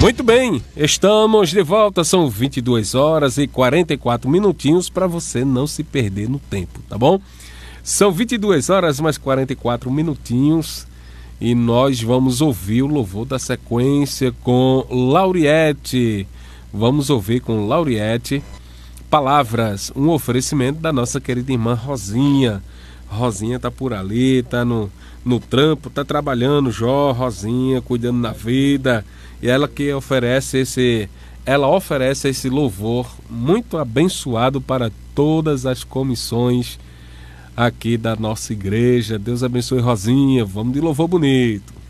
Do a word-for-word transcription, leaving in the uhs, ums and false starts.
Muito bem, estamos de volta, são vinte e duas horas e quarenta e quatro minutinhos para você não se perder no tempo, tá bom? São vinte e duas horas mais quarenta e quatro minutinhos e nós vamos ouvir o louvor da sequência com Lauriette. Vamos ouvir com Lauriette Palavras, um oferecimento da nossa querida irmã Rosinha. Rosinha tá por ali, tá no, no trampo, tá trabalhando, Jó, Rosinha, cuidando da vida. E ela que oferece esse, ela oferece esse louvor muito abençoado para todas as comissões aqui da nossa igreja. Deus abençoe, Rosinha. Vamos de louvor bonito.